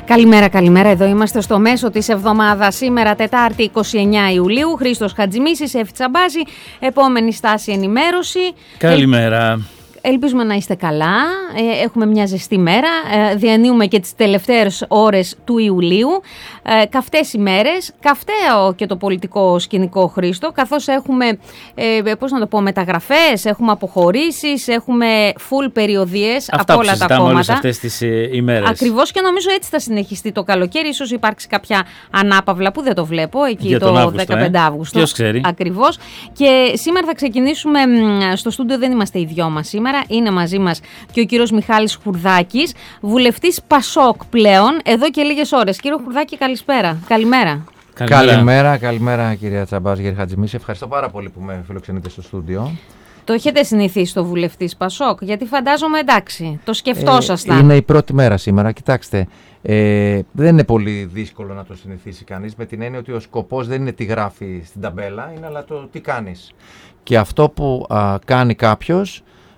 Καλημέρα, καλημέρα. Εδώ είμαστε στο μέσο της εβδομάδας. Σήμερα Τετάρτη 29 Ιουλίου. Χρήστος Χατζημίσης, Εύη Τσαμπάζη. Επόμενη στάση ενημέρωση. Καλημέρα. Ελπίζουμε να είστε καλά. Έχουμε μια ζεστή μέρα. Διανύουμε και τις τελευταίες ώρες του Ιουλίου. Καυτές ημέρες. Καυταίο και το πολιτικό σκηνικό, Χρήστο, καθώς έχουμε, μεταγραφές, έχουμε αποχωρήσεις, έχουμε full περιοδίες από όλα τα κόμματα. Όλες αυτές τις ημέρες. Ακριβώς, και νομίζω έτσι θα συνεχιστεί το καλοκαίρι. Ίσως υπάρξει κάποια ανάπαυλα που δεν το βλέπω εκεί για το Αύγουστο, 15 Αύγουστο. Ποιος ξέρει. Ακριβώς. Και σήμερα θα ξεκινήσουμε στο στούντιο. Δεν είμαστε οι δυο μας σήμερα. Είναι μαζί μας και ο κύριος Μιχάλης Χουρδάκης, βουλευτής Πασόκ πλέον, εδώ και λίγες ώρες. Κύριο Χουρδάκη, καλησπέρα. Καλημέρα. Καλημέρα κυρία Τσαμπάζη, κύριε Χατζημίση. Ευχαριστώ πάρα πολύ που με φιλοξενείτε στο στούντιο. Το έχετε συνηθίσει το βουλευτής Πασόκ? Γιατί φαντάζομαι, εντάξει, το σκεφτόσασταν. Είναι η πρώτη μέρα σήμερα. Κοιτάξτε, δεν είναι πολύ δύσκολο να το συνηθίσει κανείς, με την έννοια ότι ο σκοπός δεν είναι τι γράφει στην ταμπέλα, είναι αλλά το τι κάνεις. Και αυτό που κάνει κάποιος,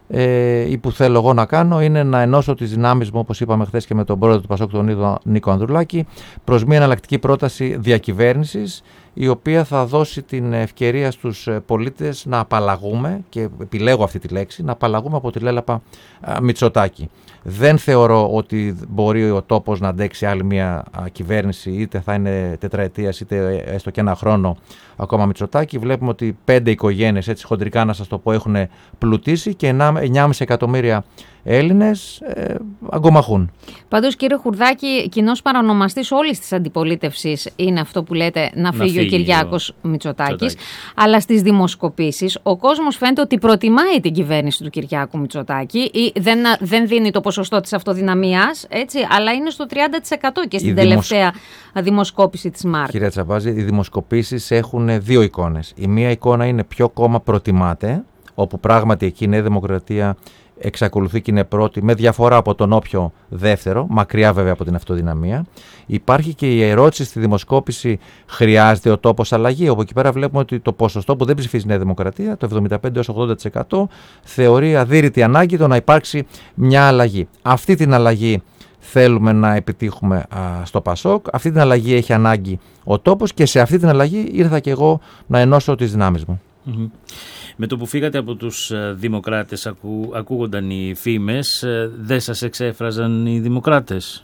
ή που θέλω εγώ να κάνω, είναι να ενώσω τις δυνάμεις μου, όπως είπαμε χθες και με τον πρόεδρο του Πασόκ, τον Νίκο Ανδρουλάκη, προς μια εναλλακτική πρόταση διακυβέρνησης, η οποία θα δώσει την ευκαιρία στους πολίτες να απαλλαγούμε, και επιλέγω αυτή τη λέξη, να απαλλαγούμε από τη λέλαπα Μητσοτάκη. Δεν θεωρώ ότι μπορεί ο τόπος να αντέξει άλλη μια κυβέρνηση, είτε θα είναι τετραετίας είτε έστω και ένα χρόνο ακόμα Μητσοτάκη. Βλέπουμε ότι 5 οικογένειες, έτσι χοντρικά να σας το πω, έχουν πλουτίσει και 9,5 εκατομμύρια Έλληνες αγκομαχούν. Πάντως, κύριε Χουρδάκη, κοινός παρανομαστής όλης της αντιπολίτευσης είναι αυτό που λέτε, να φύγει ο Κυριάκος Μητσοτάκης. Αλλά στις δημοσκοπήσεις ο κόσμος φαίνεται ότι προτιμάει την κυβέρνηση του Κυριάκου Μητσοτάκη, ή δεν δίνει το ποσοστό της αυτοδυναμίας, έτσι, αλλά είναι στο 30% και στην τελευταία δημοσκόπηση της ΜΑΡΚ. Κυρία Τσαμπάζη, οι δημοσκοπήσεις έχουν δύο εικόνες. Η μία εικόνα είναι ποιο κόμμα προτιμάται, όπου πράγματι εκεί η Νέα Δημοκρατία εξακολουθεί και είναι πρώτη, με διαφορά από τον όποιο δεύτερο, μακριά βέβαια από την αυτοδυναμία. Υπάρχει και η ερώτηση στη δημοσκόπηση, χρειάζεται ο τόπος αλλαγή? Όπου εκεί πέρα βλέπουμε ότι το ποσοστό που δεν ψηφίζει η Νέα Δημοκρατία, το 75-80%, θεωρεί αδύρυτη ανάγκη το να υπάρξει μια αλλαγή. Αυτή την αλλαγή θέλουμε να επιτύχουμε στο Πασόκ, αυτή την αλλαγή έχει ανάγκη ο τόπος, και σε αυτή την αλλαγή ήρθα και εγώ να ενώσω τις δυνάμεις μου. Mm-hmm. Με το που φύγατε από τους Δημοκράτες ακούγονταν οι φήμες, δεν σας εξέφραζαν οι Δημοκράτες?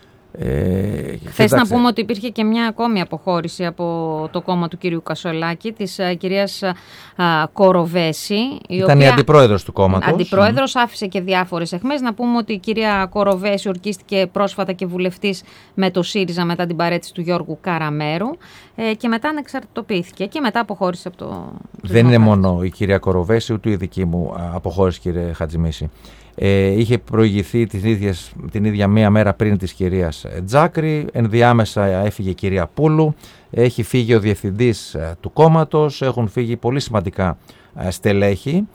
Χθες να πούμε ότι υπήρχε και μια ακόμη αποχώρηση από το κόμμα του κυρίου Κασολάκη, της κυρίας Κοροβέση. Ήταν η αντιπρόεδρος του κόμματος. Αντιπρόεδρος, άφησε και διάφορες αιχμές. Να πούμε ότι η κυρία Κοροβέση ορκίστηκε πρόσφατα και βουλευτής με το ΣΥΡΙΖΑ μετά την παραίτηση του Γιώργου Καραμέρου, και μετά ανεξαρτητοποιήθηκε και μετά αποχώρησε από το... Δεν είναι μόνο η κυρία Κοροβέση, ούτε η δική μου αποχώρηση, κύριε Χατζημίση. Είχε προηγηθεί την ίδια μία μέρα πριν της κυρίας Τζάκρη, ενδιάμεσα έφυγε η κυρία Πούλου, έχει φύγει ο διευθυντής του κόμματος, έχουν φύγει πολύ σημαντικά στελέχη.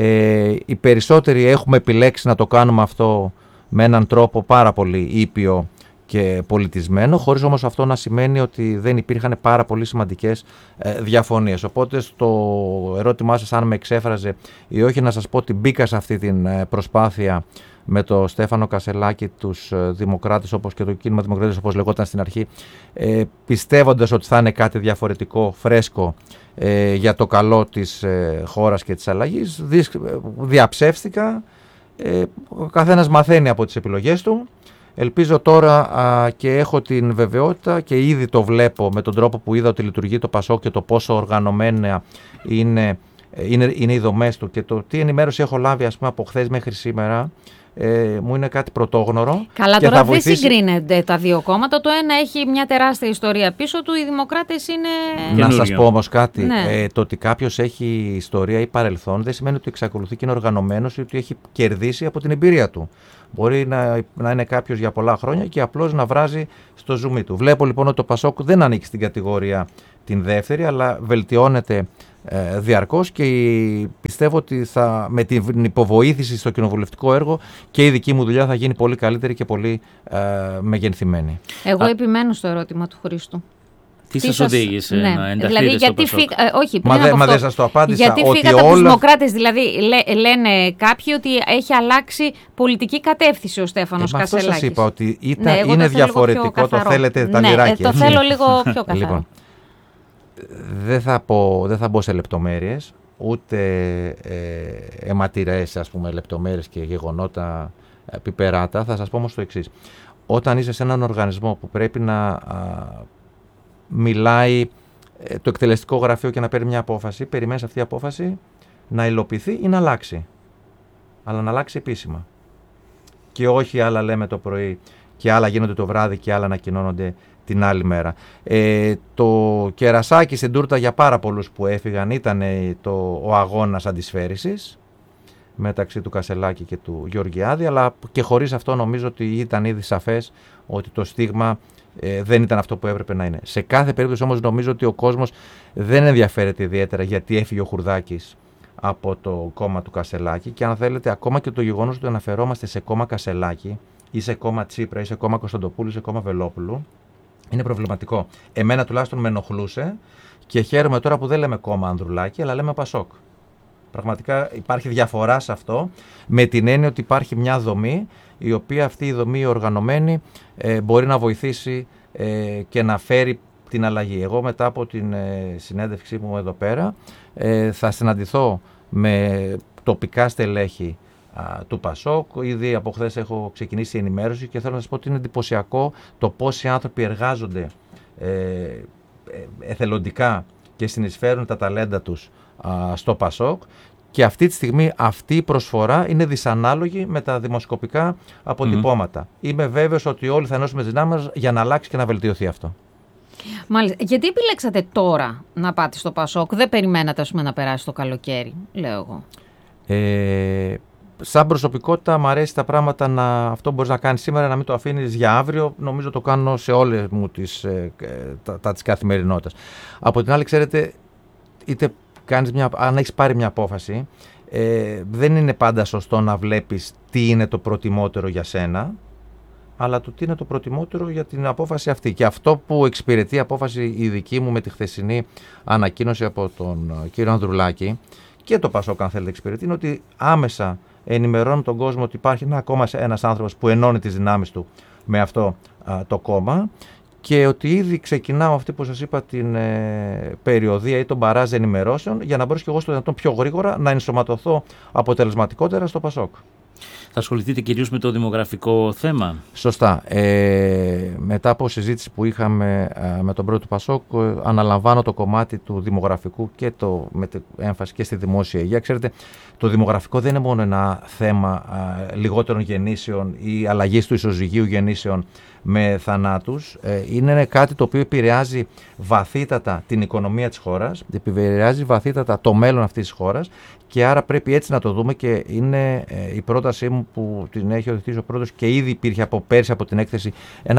Οι περισσότεροι έχουμε επιλέξει να το κάνουμε αυτό με έναν τρόπο πάρα πολύ ήπιο και πολιτισμένο, χωρίς όμως αυτό να σημαίνει ότι δεν υπήρχαν πάρα πολύ σημαντικές διαφωνίες. Οπότε στο ερώτημά σας, αν με εξέφραζε ή όχι, να σας πω ότι μπήκα σε αυτή την προσπάθεια με τον Στέφανο Κασελάκη, τους Δημοκράτες, όπως και το κίνημα Δημοκρατίας, όπως λεγόταν στην αρχή, πιστεύοντας ότι θα είναι κάτι διαφορετικό, φρέσκο, για το καλό της χώρας και της αλλαγής. Διαψεύστηκα, ο καθένας μαθαίνει από τις επιλογές του. Ελπίζω τώρα και έχω την βεβαιότητα και ήδη το βλέπω με τον τρόπο που είδα ότι λειτουργεί το Πασόκ και το πόσο οργανωμένα είναι οι δομές του, και το τι ενημέρωση έχω λάβει, ας πούμε, από χθες μέχρι σήμερα, μου είναι κάτι πρωτόγνωρο. Καλά, και τώρα δεν συγκρίνονται τα δύο κόμματα. Το ένα έχει μια τεράστια ιστορία πίσω του, οι Δημοκράτες είναι... Να σας πω όμως κάτι, ναι. Το ότι κάποιος έχει ιστορία ή παρελθόν δεν σημαίνει ότι εξακολουθεί και είναι οργανωμένος ή ότι έχει κερδίσει από την εμπειρία του. Μπορεί να είναι κάποιος για πολλά χρόνια και απλώς να βράζει στο ζουμί του. Βλέπω λοιπόν ότι το Πασόκ δεν ανήκει στην κατηγορία την δεύτερη, αλλά βελτιώνεται διαρκώς, και πιστεύω ότι με την υποβοήθηση στο κοινοβουλευτικό έργο και η δική μου δουλειά θα γίνει πολύ καλύτερη και πολύ μεγενθυμένη. Εγώ επιμένω στο ερώτημα του Χρήστου. Τι σας οδήγησε να ενταχθείτε στο Πασόκ? Όχι, μα δεν σας το απάντησα. Γιατί φύγατε από τους Δημοκράτες, δηλαδή λένε κάποιοι ότι έχει αλλάξει πολιτική κατεύθυνση ο Στέφανος Κασελάκης. Αυτό σας είπα, ότι είναι διαφορετικό, το θέλετε τα λιράκια. Το θέλω λίγο πιο καθαρό. Λοιπόν, δεν θα μπω σε λεπτομέρειες, ούτε αιματηρές, ας πούμε, λεπτομέρειες και γεγονότα πιπεράτα. Θα σας πω όμως το εξής. Όταν είσαι σε έναν οργανισμό που πρέπει να μιλάει το εκτελεστικό γραφείο και να παίρνει μια απόφαση, περιμένεις αυτή η απόφαση να υλοποιηθεί ή να αλλάξει. Αλλά να αλλάξει επίσημα. Και όχι άλλα λέμε το πρωί και άλλα γίνονται το βράδυ και άλλα ανακοινώνονται την άλλη μέρα. Το κερασάκι στην τούρτα για πάρα πολλούς που έφυγαν ήταν ο αγώνας αντισφαίρησης μεταξύ του Κασελάκη και του Γεωργιάδη, αλλά και χωρίς αυτό νομίζω ότι ήταν ήδη σαφές ότι το στίγμα δεν ήταν αυτό που έπρεπε να είναι. Σε κάθε περίπτωση όμως νομίζω ότι ο κόσμος δεν ενδιαφέρεται ιδιαίτερα γιατί έφυγε ο Χουρδάκης από το κόμμα του Κασελάκη, και αν θέλετε ακόμα και το γεγονός ότι αναφερόμαστε σε κόμμα Κασελάκη ή σε κόμμα Τσίπρα ή σε κόμμα Κωνσταντοπούλου ή σε κόμμα Βελόπουλου είναι προβληματικό. Εμένα τουλάχιστον με ενοχλούσε και χαίρομαι τώρα που δεν λέμε κόμμα Ανδρουλάκη αλλά λέμε Πασόκ. Πραγματικά υπάρχει διαφορά σε αυτό, με την έννοια ότι υπάρχει μια δομή η οποία αυτή η δομή οργανωμένη μπορεί να βοηθήσει και να φέρει την αλλαγή. Εγώ μετά από την συνέντευξή μου εδώ πέρα θα συναντηθώ με τοπικά στελέχη του Πασόκ. Ήδη από χθες έχω ξεκινήσει ενημέρωση και θέλω να σας πω ότι είναι εντυπωσιακό το πόσοι άνθρωποι εργάζονται εθελοντικά και συνεισφέρουν τα ταλέντα τους στο Πασόκ, και αυτή τη στιγμή αυτή η προσφορά είναι δυσανάλογη με τα δημοσκοπικά αποτυπώματα. Είμαι βέβαιος ότι όλοι θα ενώσουμε τις δυνάμεις μας για να αλλάξει και να βελτιωθεί αυτό. Μάλιστα. Γιατί επιλέξατε τώρα να πάτε στο Πασόκ? Δεν περιμένατε, ας πούμε, να περάσει το καλοκαίρι, λέω εγώ. Σαν προσωπικότητα μου αρέσει τα πράγματα αυτό μπορείς να κάνεις σήμερα να μην το αφήνεις για αύριο. Νομίζω το κάνω σε όλες μου τις καθημερινότητες. Από την άλλη, ξέρετε, είτε αν έχεις πάρει μια απόφαση, δεν είναι πάντα σωστό να βλέπεις τι είναι το προτιμότερο για σένα, αλλά το τι είναι το προτιμότερο για την απόφαση αυτή. Και αυτό που εξυπηρετεί η απόφαση η δική μου με τη χθεσινή ανακοίνωση από τον κύριο Ανδρουλάκη και το Πασόκ, αν θέλετε, εξυπηρετεί, είναι ότι άμεσα ενημερώνουν τον κόσμο ότι υπάρχει ακόμα ένας άνθρωπος που ενώνει τις δυνάμεις του με αυτό το κόμμα, και ότι ήδη ξεκινάω αυτή που σας είπα την περιοδία ή τον μπαράζ ενημερώσεων για να μπορέσω και εγώ στο δυνατόν πιο γρήγορα να ενσωματωθώ αποτελεσματικότερα στο Πασόκ. Θα ασχοληθείτε κυρίως με το δημογραφικό θέμα? Σωστά. Μετά από συζήτηση που είχαμε με τον πρόεδρο του Πασόκ, αναλαμβάνω το κομμάτι του δημογραφικού και με έμφαση και στη δημόσια υγεία. Ξέρετε, το δημογραφικό δεν είναι μόνο ένα θέμα λιγότερων γεννήσεων ή αλλαγής του ισοζυγίου γεννήσεων με θανάτους. Είναι κάτι το οποίο επηρεάζει βαθύτατα την οικονομία της χώρας, επηρεάζει βαθύτατα το μέλλον αυτής της χώρας, και άρα πρέπει έτσι να το δούμε, και είναι η πρότασή μου που την έχει οθετήσει ο πρόεδρος και ήδη υπήρχε από πέρσι από την έκθεση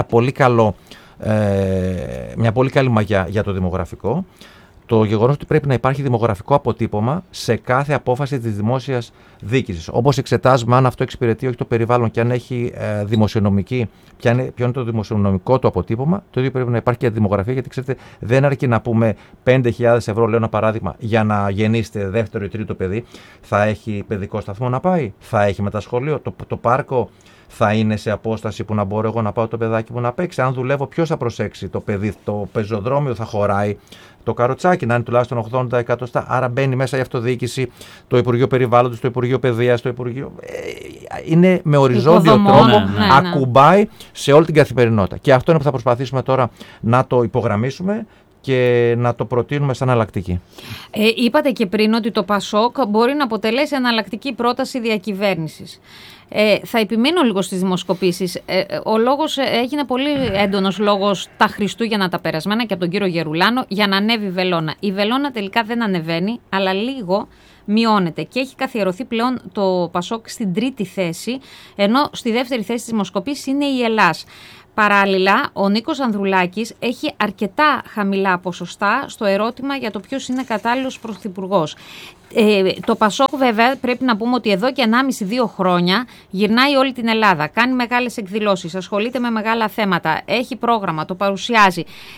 μια πολύ καλή μαγιά για το δημογραφικό. Το γεγονός ότι πρέπει να υπάρχει δημογραφικό αποτύπωμα σε κάθε απόφαση της δημόσιας διοίκησης. Όπως εξετάζουμε αν αυτό εξυπηρετεί όχι το περιβάλλον και αν έχει δημοσιονομική, ποιο είναι το δημοσιονομικό του αποτύπωμα, το ίδιο πρέπει να υπάρχει και δημογραφία, γιατί ξέρετε, δεν αρκεί να πούμε 5.000 ευρώ, λέω ένα παράδειγμα, για να γεννήσετε δεύτερο ή τρίτο παιδί. Θα έχει παιδικό σταθμό να πάει, θα έχει μετασχολείο, το πάρκο θα είναι σε απόσταση που να μπορώ εγώ να πάω το παιδάκι μου να παίξει. Αν δουλεύω, ποιος θα προσέξει το παιδί? Το πεζοδρόμιο θα χωράει, το καροτσάκι να είναι τουλάχιστον 80 εκατοστά. Άρα μπαίνει μέσα η αυτοδιοίκηση, το Υπουργείο Περιβάλλοντος, το Υπουργείο Παιδείας, το Υπουργείο. Είναι με οριζόντιο τρόπο, ακουμπάει σε όλη την καθημερινότητα. Και αυτό είναι που θα προσπαθήσουμε τώρα να το υπογραμμίσουμε και να το προτείνουμε σαν εναλλακτική. Είπατε και πριν ότι το Πασόκ μπορεί να αποτελέσει εναλλακτική πρόταση διακυβέρνησης. Θα επιμείνω λίγο στις δημοσκοπήσεις. Ο λόγος έγινε πολύ έντονος λόγος τα Χριστούγεννα τα περασμένα και από τον κύριο Γερουλάνο για να ανέβει η βελόνα. Η βελόνα τελικά δεν ανεβαίνει, αλλά λίγο μειώνεται και έχει καθιερωθεί πλέον το Πασόκ στην τρίτη θέση, ενώ στη δεύτερη θέση της δημοσκοπήσης είναι η Ελλάς. Παράλληλα, ο Νίκος Ανδρουλάκης έχει αρκετά χαμηλά ποσοστά στο ερώτημα για το ποιος είναι κατάλληλος πρωθυπουργός. Το Πασόκ, βέβαια, πρέπει να πούμε ότι εδώ και 1,5-2 χρόνια γυρνάει όλη την Ελλάδα, κάνει μεγάλες εκδηλώσεις, ασχολείται με μεγάλα θέματα, έχει πρόγραμμα, το παρουσιάζει.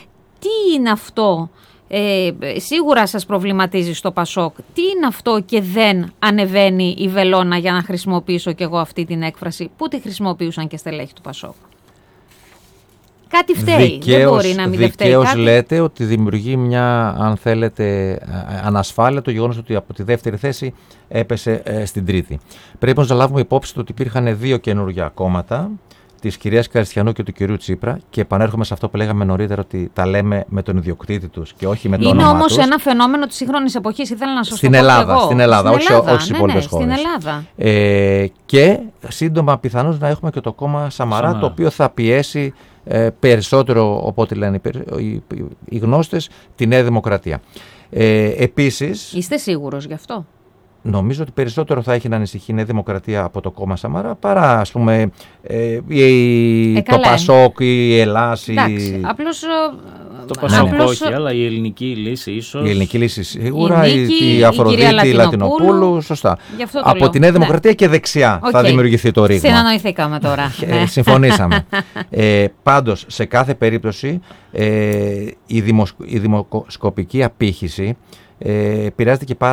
τι είναι αυτό. Σίγουρα σας προβληματίζει στο Πασόκ. Τι είναι αυτό και δεν ανεβαίνει η βελόνα, για να χρησιμοποιήσω κι εγώ αυτή την έκφραση, που τη χρησιμοποιούσαν και στελέχη του Πασόκ? Κάτι φταίει, δεν μπορεί να μην φταίει. Δικαίως λέτε ότι δημιουργεί μια, αν θέλετε, ανασφάλεια το γεγονός ότι από τη δεύτερη θέση έπεσε στην τρίτη. Πρέπει να λάβουμε υπόψη ότι υπήρχαν δύο καινούργια κόμματα, της κυρίας Καριστιανού και του κυρίου Τσίπρα, και επανέρχομαι σε αυτό που λέγαμε νωρίτερα, ότι τα λέμε με τον ιδιοκτήτη τους και όχι με το όνομά τους. Είναι όμως ένα φαινόμενο της σύγχρονης εποχής, ήθελα να σας το πω εγώ. Στην Ελλάδα, όχι στις υπόλοιπες χώρες. Στην Ελλάδα. Και σύντομα πιθανώς να έχουμε και το κόμμα Σαμαρά, το οποίο θα πιέσει περισσότερο, οπότε λένε οι γνώστες, τη Νέα Δημοκρατία. Επίσης, είστε σίγουρος γι' αυτό? Νομίζω ότι περισσότερο θα έχει να ανησυχεί η Νέα Δημοκρατία από το κόμμα Σαμαρά παρά, ας πούμε, το Πασόκ, η Ελλάς. Εντάξει, απλώς... Το Πασόκ όχι, αλλά η ελληνική λύση ίσως. Η ελληνική λύση σίγουρα, η Αφροδίτη Λατινοπούλου, σωστά. Από τη Νέα Δημοκρατία και δεξιά θα δημιουργηθεί το ρήγμα. Συνανοηθήκαμε τώρα. Συμφωνήσαμε. Πάντως, σε κάθε περίπτωση, η δημοσκοπική απήχηση επηρεάζεται και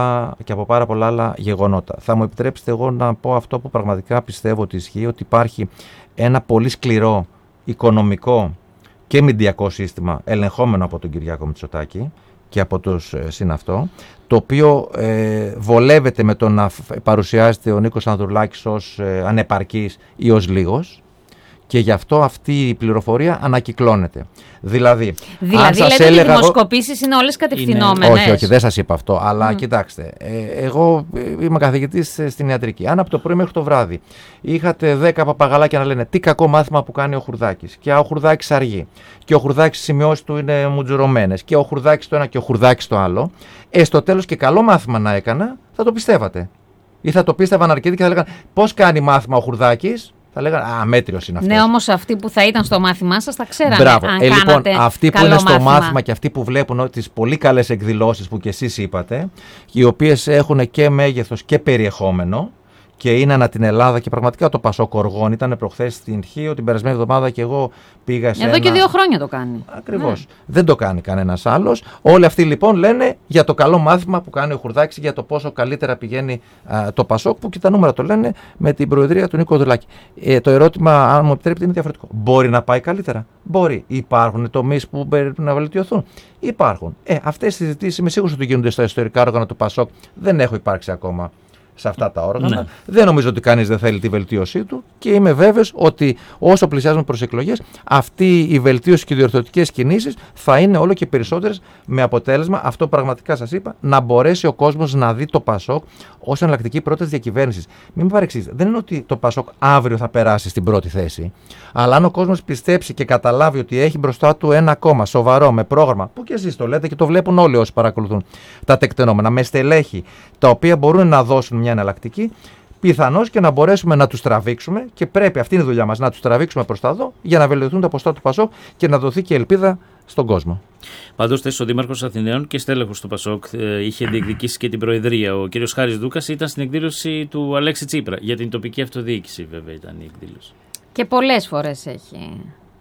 από πάρα πολλά άλλα γεγονότα. Θα μου επιτρέψετε εγώ να πω αυτό που πραγματικά πιστεύω ότι ισχύει, ότι υπάρχει ένα πολύ σκληρό οικονομικό και μηντιακό σύστημα ελεγχόμενο από τον Κυριάκο Μητσοτάκη και από τους συναυτό, το οποίο βολεύεται με το να παρουσιάζεται ο Νίκος Ανδρουλάκης ως ανεπαρκής ή ως λίγος, και γι' αυτό αυτή η πληροφορία ανακυκλώνεται. Δηλαδή λέτε ότι οι δημοσκοπήσεις είναι όλες κατευθυνόμενες. Όχι, δεν σας είπα αυτό. Αλλά κοιτάξτε, εγώ είμαι καθηγητής στην ιατρική. Αν από το πρωί μέχρι το βράδυ είχατε 10 παπαγαλάκια να λένε τι κακό μάθημα που κάνει ο Χουρδάκης, και ο Χουρδάκης αργεί, και ο Χουρδάκης οι σημειώσεις του είναι μουτζουρωμένες, και ο Χουρδάκης το ένα και ο Χουρδάκης το άλλο, στο τέλος και καλό μάθημα να έκανα, θα το πιστεύατε. Ή θα το πίστευαν αρκετοί και θα λέγανε πώς κάνει μάθημα ο Χουρδάκης. Θα λέγανε αμέτριος είναι αυτός. Ναι, όμως αυτοί που θα ήταν στο μάθημά σας θα ξέρανε. Μπράβο. Αν Λοιπόν, αυτοί που είναι στο μάθημα μάθημα και αυτοί που βλέπουν τις πολύ καλές εκδηλώσεις που και εσείς είπατε, οι οποίες έχουν και μέγεθος και περιεχόμενο, και είναι ανά την Ελλάδα, και πραγματικά το Πασόκ οργών. Ήταν προχθές στην Χίο, την περασμένη εβδομάδα, και εγώ πήγα σε Εδώ και 2 χρόνια το κάνει. Ακριβώς. Ναι. Δεν το κάνει κανένας άλλος. Όλοι αυτοί λοιπόν λένε για το καλό μάθημα που κάνει ο Χουρδάκης, για το πόσο καλύτερα πηγαίνει το Πασόκ, που και τα νούμερα το λένε με την προεδρία του Νίκου Ανδρουλάκη. Το ερώτημα, αν μου επιτρέπετε, είναι διαφορετικό. Μπορεί να πάει καλύτερα? Μπορεί. Υπάρχουν τομείς που πρέπει να βελτιωθούν? Υπάρχουν. Αυτές οι συζητήσεις είμαι σίγουρος ότι γίνονται στα ιστορικά όργανα του Πασόκ. Δεν έχω υπάρξει ακόμα σε αυτά τα όργανα. Ναι. Δεν νομίζω ότι κανείς δεν θέλει τη βελτίωσή του, και είμαι βέβαιος ότι όσο πλησιάζουμε προς εκλογές, αυτή η βελτίωση και οι διορθωτικές κινήσεις θα είναι όλο και περισσότερες, με αποτέλεσμα, αυτό πραγματικά σας είπα, να μπορέσει ο κόσμος να δει το Πασόκ ως εναλλακτική πρόταση διακυβέρνησης. Μην με παρεξηγήσετε. Δεν είναι ότι το Πασόκ αύριο θα περάσει στην πρώτη θέση, αλλά αν ο κόσμος πιστέψει και καταλάβει ότι έχει μπροστά του ένα κόμμα σοβαρό, με πρόγραμμα, που και εσείς το λέτε και το βλέπουν όλοι όσοι παρακολουθούν τα τεκτενόμενα, με στελέχη τα οποία μπορούν να δώσουν μια εναλλακτική, πιθανώς και να μπορέσουμε να τους τραβήξουμε, και πρέπει, αυτή είναι η δουλειά μας, να τους τραβήξουμε προς τα εδώ, για να βελτιωθούν τα ποσοστά του Πασόκ και να δοθεί και ελπίδα στον κόσμο. Πάντως, θες ο Δήμαρχος Αθηναίων και στέλεχος του Πασόκ είχε διεκδικήσει και την Προεδρία. Ο κύριος Χάρης Δούκας ήταν στην εκδήλωση του Αλέξη Τσίπρα. Για την τοπική αυτοδιοίκηση, βέβαια, ήταν η εκδήλωση. Και πολλές φορές έχει.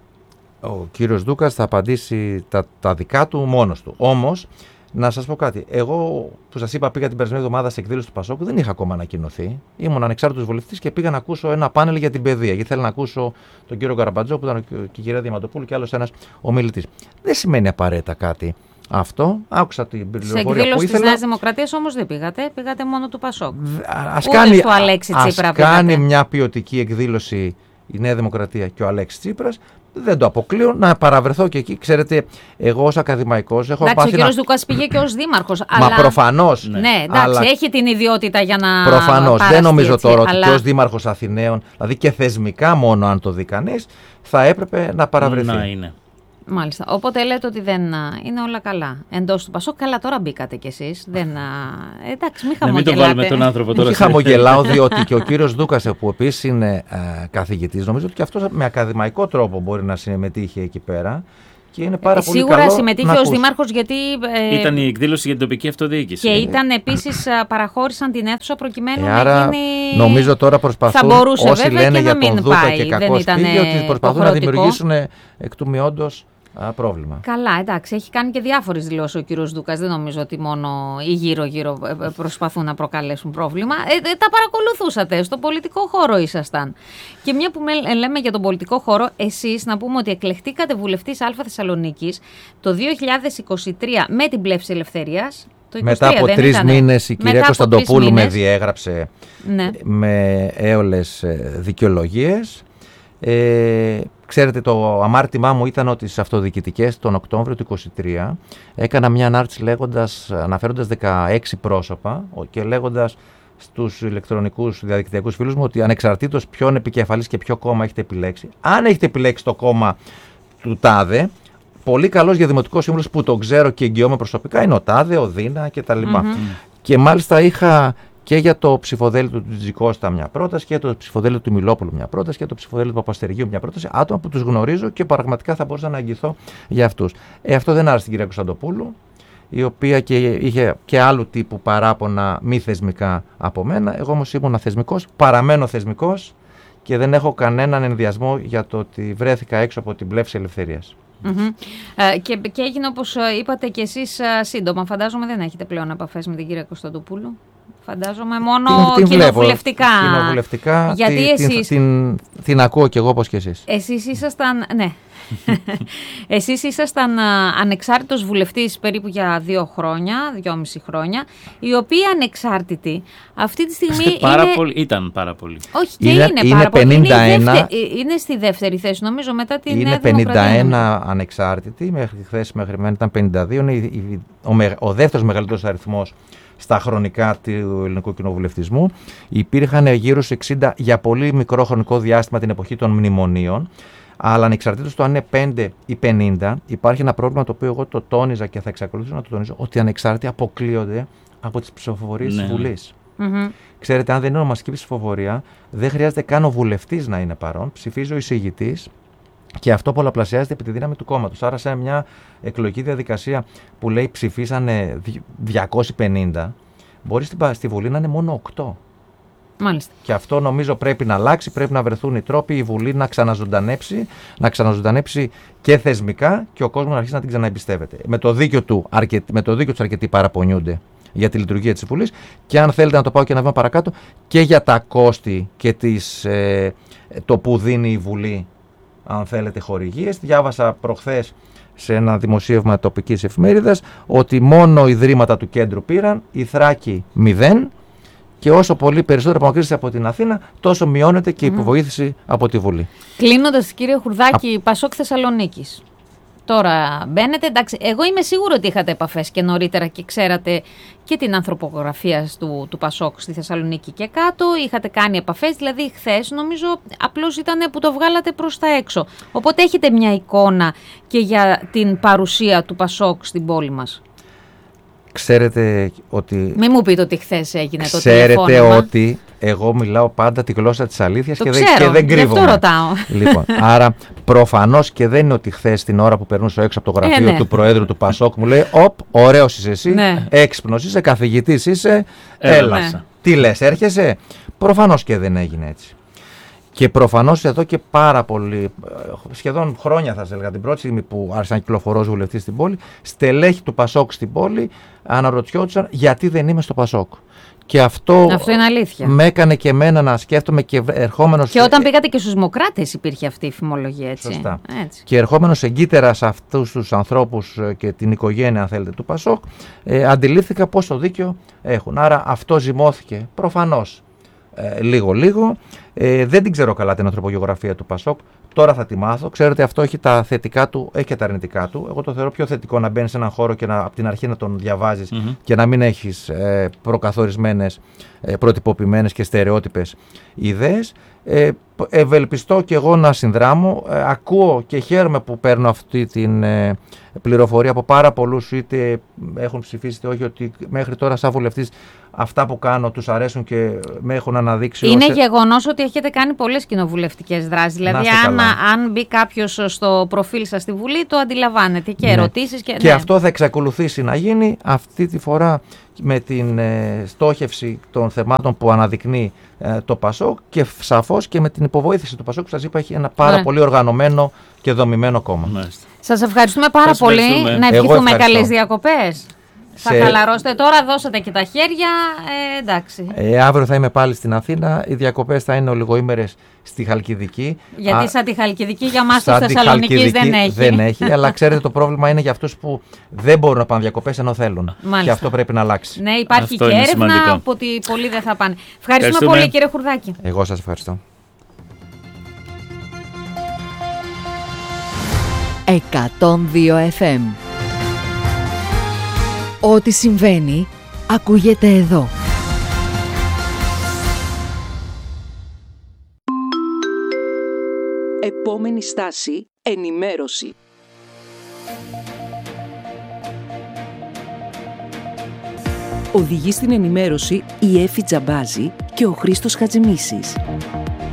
Ο κύριος Δούκας θα απαντήσει τα δικά του μόνος του. Όμως, να σας πω κάτι. Εγώ που σας είπα, πήγα την περασμένη εβδομάδα σε εκδήλωση του Πασόκ, δεν είχα ακόμα ανακοινωθεί. Ήμουν ανεξάρτητος βουλευτής και πήγα να ακούσω ένα πάνελ για την παιδεία. Γιατί ήθελα να ακούσω τον κύριο Γκαραμπατζό, που ήταν και η κυρία Διαμαντοπούλου, και άλλος ένας ομιλητής. Δεν σημαίνει απαραίτητα κάτι αυτό. Άκουσα την πληροφορία που ήθελα. Σε εκδήλωση της Νέας Δημοκρατίας όμως δεν πήγατε. Πήγατε μόνο του Πασόκ. Ας κάνει μια ποιοτική εκδήλωση η Νέα Δημοκρατία και ο Αλέξης Τσίπρας. Δεν το αποκλείω, να παραβρεθώ και εκεί. Ξέρετε, εγώ ως ακαδημαϊκός έχω πάθει. Ο κύριος Δούκας πήγε και ως δήμαρχος. Μα προφανώς. Ναι, εντάξει, έχει την ιδιότητα για να. Προφανώς. Δεν νομίζω τώρα ότι και ως δήμαρχος Αθηναίων, δηλαδή και θεσμικά μόνο αν το δει κανείς, θα έπρεπε να παραβρεθεί. Να είναι. Μάλιστα. Οπότε λέτε ότι δεν είναι όλα καλά εντός του Πασόκ. Καλά, τώρα μπήκατε κι εσείς. Εντάξει, μην χαμογελάτε. Μην το βάλουμε τον άνθρωπο τώρα. Όχι, χαμογελάω, διότι και ο κύριος Δούκας, που επίσης είναι καθηγητής, νομίζω ότι και αυτός με ακαδημαϊκό τρόπο μπορεί να συμμετείχε εκεί πέρα. Και είναι πάρα πολύ σίγουρα καλό συμμετείχε ως δήμαρχος, γιατί. Ήταν η εκδήλωση για την τοπική αυτοδιοίκηση. Και ήταν επίσης, παραχώρησαν την αίθουσα προκειμένου να γίνει. Νομίζω τώρα προσπαθούν. Θα μπορούσε, όσοι βέβαια, λένε και για να τον μην Δούκα πάει. και κακώς πήγε, ότι προσπαθούν να δημιουργήσουν εκ του μειόντος πρόβλημα. Καλά, εντάξει, έχει κάνει και διάφορες δηλώσεις ο κύριος Δούκας. Δεν νομίζω ότι μόνο οι γύρω-γύρω προσπαθούν να προκαλέσουν πρόβλημα. Τα παρακολουθούσατε, στο πολιτικό χώρο ήσασταν. Και μια που λέμε για τον πολιτικό χώρο, εσείς να πούμε ότι εκλεχτήκατε βουλευτής Α Θεσσαλονίκης το 2023 με την Πλεύση Ελευθερίας. Μετά από 3 μήνες η κυρία Κωνσταντοπούλου με διέγραψε με έολες δικαιολογίες. Ξέρετε, το αμάρτημά μου ήταν ότι στις αυτοδιοικητικές τον Οκτώβριο του 2023 έκανα μια ανάρτηση αναφέροντας 16 πρόσωπα και λέγοντας στους ηλεκτρονικούς διαδικτυακούς φίλους μου ότι ανεξαρτήτως ποιον επικεφαλής και ποιο κόμμα έχετε επιλέξει, αν έχετε επιλέξει το κόμμα του τάδε, πολύ καλός για δημοτικό σύμβουλος που τον ξέρω και εγγυώμαι προσωπικά είναι ο τάδε, ο Δίνα κτλ. Και μάλιστα είχα και για το ψηφοδέλτιο του Τζικώστα μια πρόταση, και για το ψηφοδέλτιο του Μιλόπουλου μια πρόταση, και για το ψηφοδέλτιο του Παπαστεργίου μια πρόταση. Άτομα που τους γνωρίζω και πραγματικά θα μπορούσα να αγγιθώ για αυτούς. Αυτό δεν άρεσε την κυρία Κωνσταντοπούλου, η οποία είχε και άλλου τύπου παράπονα μη θεσμικά από μένα. Εγώ όμως ήμουν θεσμικός, παραμένω θεσμικός και δεν έχω κανέναν ενδιασμό για το ότι βρέθηκα έξω από την Πλεύση Ελευθερίας. Και έγινε όπως είπατε και εσείς σύντομα. Φαντάζομαι δεν έχετε πλέον επαφές με την κυρία Κωνσταντοπούλου. Φαντάζομαι μόνο κοινοβουλευτικά. Κοινοβουλευτικά. Γιατί την ακούω κι εγώ όπως και εσείς. Εσείς ήσασταν, ναι. Εσείς ήσασταν ανεξάρτητος βουλευτής περίπου για 2 χρόνια, 2,5 χρόνια, οι οποίοι ανεξάρτητοι αυτή τη στιγμή ήταν πάρα πολύ. Όχι, και είναι πάρα πολύ. Είναι στη δεύτερη θέση, νομίζω, μετά την Νέα Δημοκρατία. Είναι 51 ανεξάρτητοι, μέχρι χθες μέχρι μένα ήταν 52, είναι ο δεύτερος μεγαλύτερος αριθμός στα χρονικά του ελληνικού κοινοβουλευτισμού. Υπήρχαν γύρω στους 60 για πολύ μικρό χρονικό διάστημα την εποχή των μνημονίων. Αλλά ανεξαρτήτως το αν είναι 5 ή 50, υπάρχει ένα πρόβλημα το οποίο εγώ το τόνιζα και θα εξακολουθήσω να το τονίζω, ότι οι ανεξάρτητοι αποκλείονται από τις ψηφοφορίες της Βουλής. Ξέρετε, αν δεν είναι ονομαστική ψηφοφορία, δεν χρειάζεται καν ο βουλευτής να είναι παρόν. Ψηφίζει ο εισηγητής και αυτό πολλαπλασιάζεται επί τη δύναμη του κόμματος. Άρα, σε μια εκλογική διαδικασία που λέει ψηφίσανε 250, μπορεί στη Βουλή να είναι μόνο 8. Μάλιστα. Και αυτό νομίζω πρέπει να αλλάξει, πρέπει να βρεθούν οι τρόποι η Βουλή να ξαναζωντανέψει και θεσμικά και ο κόσμος να αρχίσει να την ξαναεμπιστεύεται. Με το δίκιο τους αρκετοί παραπονιούνται για τη λειτουργία της Βουλής και αν θέλετε να το πάω και ένα βήμα παρακάτω και για τα κόστη και το που δίνει η Βουλή, αν θέλετε, χορηγίες. Διάβασα προχθές σε ένα δημοσίευμα τοπικής εφημερίδας ότι μόνο ιδρύματα του κέντρου πήραν, η Θράκη 0. Και όσο πολύ περισσότερο απομακρύνεσαι από την Αθήνα, τόσο μειώνεται και η υποβοήθηση από τη Βουλή. Κλείνοντας, κύριε Χουρδάκη, Πασόκ Θεσσαλονίκης. Τώρα μπαίνετε, εντάξει, εγώ είμαι σίγουρο ότι είχατε επαφές και νωρίτερα και ξέρατε και την ανθρωπογραφία του Πασόκ στη Θεσσαλονίκη και κάτω. Είχατε κάνει επαφές, δηλαδή χθες νομίζω απλώς ήταν που το βγάλατε προς τα έξω. Οπότε έχετε μια εικόνα και για την παρουσία του Πασόκ στην πόλη μας. Ξέρετε ότι... Μην μου πείτε ότι χθες έγινε το τηλεφώνημα. Ξέρετε ότι εγώ μιλάω πάντα τη γλώσσα της αλήθειας και δεν κρύβομαι. Γι' αυτό ρωτάω. Λοιπόν, άρα προφανώς και δεν είναι ότι χθες την ώρα που περνούσα έξω από το γραφείο του Προέδρου του Πασόκ μου λέει «Οπ, ωραίος είσαι εσύ, έξυπνος είσαι, καθηγητής είσαι, έλα». Τι λες, έρχεσαι? Προφανώς και δεν έγινε έτσι. Και προφανώς εδώ και πάρα πολύ, σχεδόν χρόνια θα σας έλεγα, την πρώτη στιγμή που άρχισα να κυκλοφορώ ως βουλευτής στην πόλη, στελέχη του Πασόκ στην πόλη αναρωτιόντουσαν γιατί δεν είμαι στο Πασόκ. Και αυτό είναι αλήθεια. Με έκανε και εμένα να σκέφτομαι και ερχόμενος... Και όταν πήγατε και στους Δημοκράτες υπήρχε αυτή η φημολογία, έτσι. Σωστά. Έτσι. Και ερχόμενος εγκύτερα σε αυτούς τους ανθρώπους και την οικογένεια, αν θέλετε, του Πασόκ, αντιλήφθηκα πόσο δίκιο έχουν. Άρα αυτό ζυμώθηκε προφανώς λίγο. Δεν την ξέρω καλά την ανθρωπογεωγραφία του Πασόκ. Τώρα θα τη μάθω. Ξέρετε, αυτό έχει τα θετικά του, έχει και τα αρνητικά του. Εγώ το θεωρώ πιο θετικό να μπαίνεις σε έναν χώρο και από την αρχή να τον διαβάζεις και να μην έχεις προκαθορισμένες, προτυπωπημένες και στερεότυπες ιδέες. Ευελπιστώ και εγώ να συνδράμω. Ακούω και χαίρομαι που παίρνω αυτή την πληροφορία από πάρα πολλούς, είτε έχουν ψηφίσει είτε όχι, ότι μέχρι τώρα σαν βουλευτής αυτά που κάνω τους αρέσουν και με έχουν αναδείξει. Είναι γεγονός ότι έχετε κάνει πολλές κοινοβουλευτικές δράσεις. Δηλαδή, αν μπει κάποιος στο προφίλ σας στη Βουλή, το αντιλαμβάνεται και ερωτήσεις. Και αυτό θα εξακολουθήσει να γίνει αυτή τη φορά με την στόχευση των θεμάτων που αναδεικνύει το Πασόκ και σαφώς και με την υποβοήθηση του Πασόκ που σας είπα έχει ένα πάρα πολύ οργανωμένο και δομημένο κόμμα. Μάλιστα. Σας ευχαριστούμε πάρα πολύ. Να ευχηθούμε καλές διακοπές. Θα χαλαρώσετε τώρα, δώσατε και τα χέρια, εντάξει. Αύριο θα είμαι πάλι στην Αθήνα. Οι διακοπές θα είναι ολιγοήμερες στη Χαλκιδική. Γιατί σαν τη Χαλκιδική για μας τους Θεσσαλονικής δεν έχει. Δεν έχει, αλλά ξέρετε το πρόβλημα είναι για αυτούς που δεν μπορούν να πάνε διακοπές ενώ θέλουν. Μάλιστα. Και αυτό πρέπει να αλλάξει. Ναι, υπάρχει αυτό και έρευνα ότι πολλοί δεν θα πάνε. Ευχαριστούμε πολύ, κύριε Χουρδάκη. Εγώ σας ευχαριστώ. 102 FM. Ό,τι συμβαίνει, ακούγεται εδώ. Επόμενη στάση, ενημέρωση. Οδηγεί στην ενημέρωση η Έφη Τζαμπάζη και ο Χρήστος Χατζημίσης.